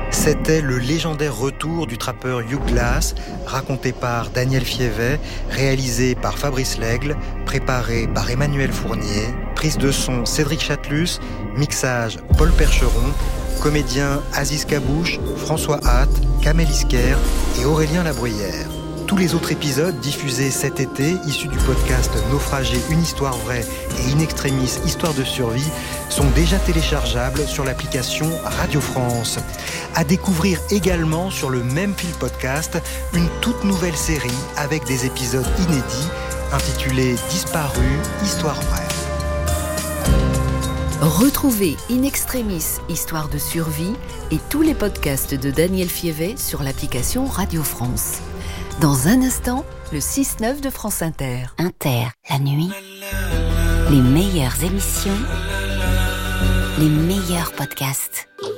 C'était le légendaire retour du trappeur Hugh Glass, raconté par Daniel Fievet, réalisé par Fabrice Lègle, préparé par Emmanuel Fournier, prise de son Cédric Chatelus, mixage Paul Percheron, comédiens Aziz Kabouche, François Hatt, Kamel Isker et Aurélien Labruyère. Tous les autres épisodes diffusés cet été, issus du podcast Naufragé, une histoire vraie et In Extremis, histoire de survie, sont déjà téléchargeables sur l'application Radio France. À découvrir également sur le même fil podcast, une toute nouvelle série avec des épisodes inédits intitulée Disparu, histoire vraie. Retrouvez In Extremis, histoire de survie et tous les podcasts de Daniel Fievet sur l'application Radio France. Dans un instant, le 6-9 de France Inter. Inter, la nuit, les meilleures émissions, les meilleurs podcasts.